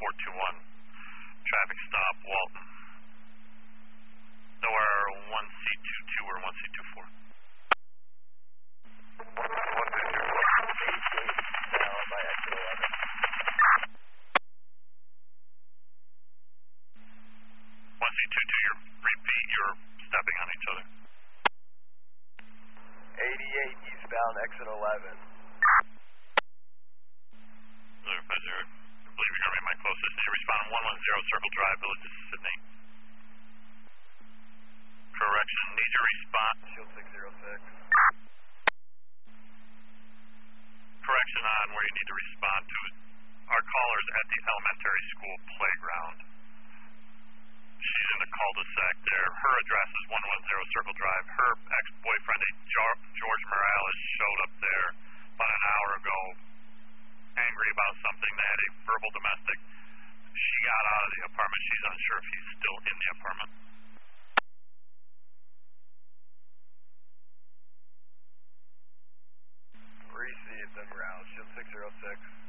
421. Traffic stop, Walton. Nowhere 1C22 or 1C24. 1C24. Down by exit 11. 1C22, repeat, you're stepping on each other. 88 eastbound, exit 11. Supervisor, I believe you're going to be my closest. You respond 110 Circle Drive, Village of Sydney. Correction, need your response. Shield 606. Correction on where you need to respond to our callers at the elementary school playground. She's in the cul-de-sac there. Her address is 110 Circle Drive. Her ex-boyfriend, George Morales, showed up there about an hour ago, angry about something. They had a verbal domestic. She got out of the apartment. She's unsure if he's still in the apartment. Received and round. Shield 606.